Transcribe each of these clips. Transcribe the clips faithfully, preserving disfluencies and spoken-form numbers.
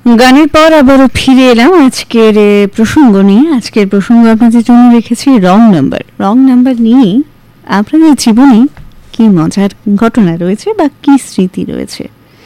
গানের পর আবারও ফিরে এলাম আজকের প্রসঙ্গ নিয়ে। আজকের প্রসঙ্গ আপনাদের জন্য রেখেছি রং নাম্বার। রং নাম্বার নিয়ে আপনাদের জীবনে কি মজার ঘটনা রয়েছে বা কি স্মৃতি রয়েছে।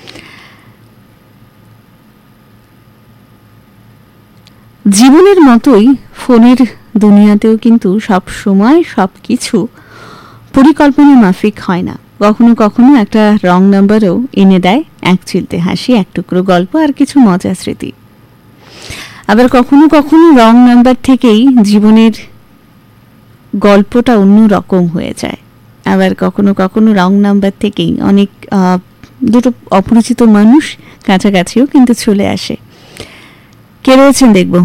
জীবনের মতোই ফোনের দুনিয়াতেও কিন্তু সব সময় সব কিছু পরিকল্পনা মাফিক হয় না। কখনো কখনো একটা রং নাম্বারও এনে দেয় এক চিলতে হাসি, এক টুকরো গল্প আর কিছু মজার স্মৃতি। আবার কখনো কখনো রং নাম্বার থেকেই জীবনের গল্পটা অন্য রকম হয়ে যায়। আবার কখনো কখনো রং নাম্বার থেকেই অনেক দুটো অপরিচিত মানুষ কাছাকাছিও কিন্তু চলে আসে। কে রয়েছেন দেখব।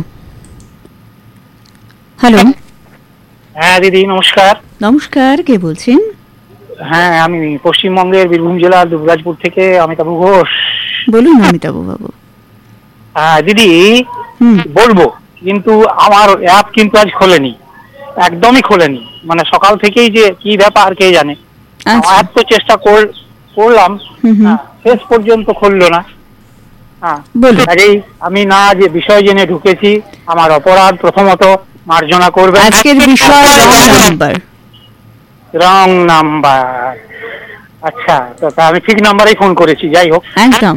হ্যালো। হ্যাঁ দিদি নমস্কার। নমস্কার, কে বলছেন? হ্যাঁ আমি পশ্চিমবঙ্গের বীরভূম জেলার দুবরাজপুর থেকে অমিতাভ ঘোষ। বলুন অমিতাভ বাবু। হ্যাঁ দিদি বলবো, কিন্তু আমার অ্যাপ কিন্তু আজ খোলেনি, একদমই খোলেনি। মানে সকাল থেকেই যে কি ব্যাপার কে জানে। এত তো চেষ্টা করলাম, শেষ পর্যন্ত খুললো না। হ্যাঁ কাজেই আমি না যে বিষয় জেনে ঢুকেছি, আমার অপরাধ। প্রথমত মার্জনা করবেন। আজকের বিষয় রং নাম্বার। রং নাম্বার, আচ্ছা। তো আমি ঠিক নাম্বারেই ফোন করেছি, যাই হোক। একদম।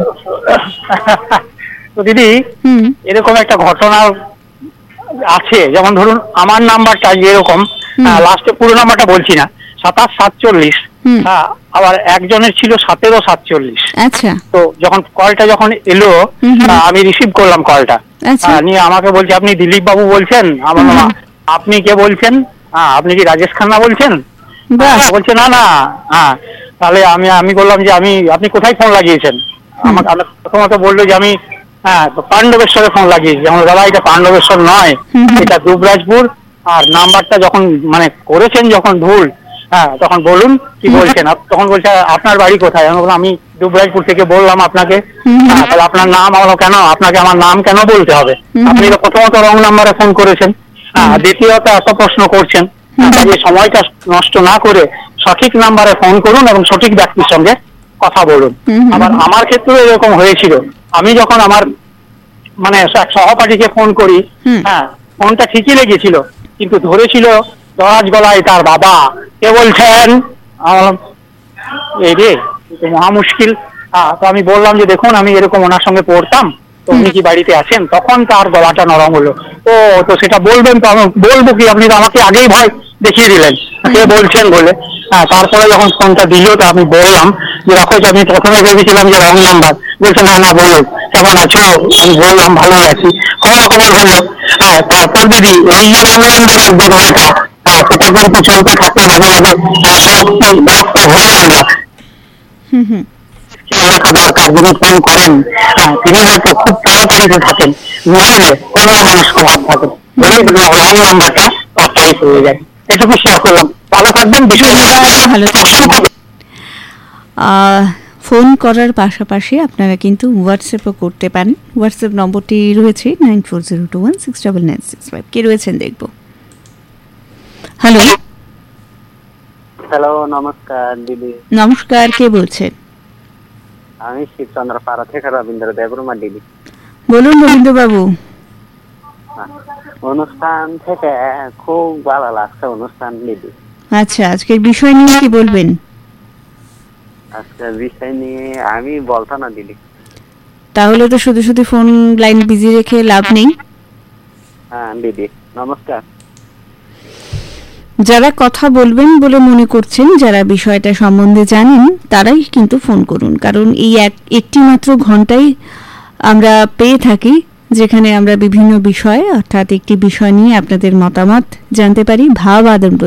তো দিদি এরকম একটা ঘটনা আছে, যেমন ধরুন আমার নাম্বারটা যেরকম, লাস্টে পুরো নাম্বারটা বলছি না, সাতাশ সাতচল্লিশ। হ্যাঁ, আবার একজনের ছিল সতেরো সাতচল্লিশ। আচ্ছা। তো যখন কলটা যখন এলো, আমি রিসিভ করলাম কলটা, নিয়ে আমাকে বলছে আপনি দিলীপ বাবু বলছেন? আমার আপনি কে বলছেন? হ্যাঁ, আপনি কি রাজেশ খান্না বলছেন? বলছে না না। হ্যাঁ, তাহলে আমি আমি বললাম যে আমি আপনি কোথায় ফোন লাগিয়েছেন? আমাকে প্রথমত বললো যে আমি হ্যাঁ পাণ্ডবেশ্বরে ফোন লাগিয়েছি। আমার দাদা এটা পাণ্ডবেশ্বর নয়, এটা দুবরাজপুর। আর নাম্বারটা যখন মানে করেছেন যখন ভুল, হ্যাঁ তখন বলুন কি বলছেন। তখন বলছে আপনার বাড়ি কোথায়? আমি বললাম আমি দুবরাজপুর থেকে বললাম আপনাকে। হ্যাঁ, তাহলে আপনার নাম হলো কেন? আপনাকে আমার নাম কেন বলতে হবে? আপনি তো প্রথমত রং নাম্বারে ফোন করেছেন, হ্যাঁ দ্বিতীয়ত এত প্রশ্ন করছেন। সময়টা নষ্ট না করে সঠিক নাম্বারে ফোন করুন এবং সঠিক ব্যক্তির সঙ্গে কথা বলুন। আবার আমার ক্ষেত্রেও এরকম হয়েছিল। আমি যখন আমার মানে সহপাঠীকে ফোন করি, হ্যাঁ ফোনটা ঠিকই লেগেছিল, কিন্তু ধরেছিল দরাজ গলায় তার বাবা। কে বলছেন? এই রে, মহা মুশকিল। হ্যাঁ, তো আমি বললাম যে দেখুন আমি এরকম ওনার সঙ্গে পড়তাম, তো উনি কি বাড়িতে আছেন? তখন তার গলাটা নরম হলো। ও তো সেটা বলবেন, তো আমি বলবো কি? আপনি তো আমাকে আগেই ভয় দেখিয়ে দিলেন কে বলছেন বলে। হ্যাঁ, তারপরে যখন ফোনটা দিল তো আমি বললাম যে রাখো, আমি প্রথমে ভেবেছিলাম যে রং নাম্বার। বলছে না না বলুন কেমন আছো? আমি বললাম ভালো আছি। খবর খবর হলো। হ্যাঁ, তারপর দিদি এই যে রং নাম্বারের ব্যাপারটা, হ্যাঁ সেটা কিন্তু চলতে থাকে মাঝে মাঝে। দরকার যিনি ফোন করেন, হ্যাঁ তিনি হয়তো খুব তাড়াতাড়িতে থাকেন, নইলে কোনো মানুষ ভাব থাকেন, রং নাম্বারটা তাড়াতাড়ি পেয়ে যায়। এটুকু শেয়ার করলাম। ভালো থাকবেন। ভালো থাকবেন। ফোন করার পাশাপাশি আপনারা কিন্তু হোয়াটসঅ্যাপও করতে পারেন। হোয়াটসঅ্যাপ নম্বরটি রয়েছে nine four zero two one six double nine six five. কে রয়েছেন দেখবো। হ্যালো। হ্যালো, নমস্কার দিদি। নমস্কার, কে বলছেন? আমি শিবচন্দ্র পাড়া থেকে রবীন্দ্র দেবরুমা দিদি। বলুন রবীন্দ্র বাবু। অনুষ্ঠান থেকে খুব ভালো লাগছে অনুষ্ঠান দিদি। আচ্ছা, আজকের বিষয় নিয়ে কি বলবেন? আজকের বিষয় নিয়ে আমি বলতাম না দিদি। তাহলে তো শুধু শুধু ফোন লাইন বিজি রেখে লাভ নেই। হ্যাঁ দিদি নমস্কার। যারা কথা বলবেন বলে মনে করছেন, যারা বিষয়টা সম্বন্ধে জানেন, তারাই কিন্তু ফোন করুন। কারণ এই এক একটি মাত্র ঘন্টাই আমরা পেয়ে থাকি যেখানে আমরা বিভিন্ন বিষয় অর্থাৎ একটি বিষয় নিয়ে আপনাদের মতামত জানতে পারি, ভাব আদান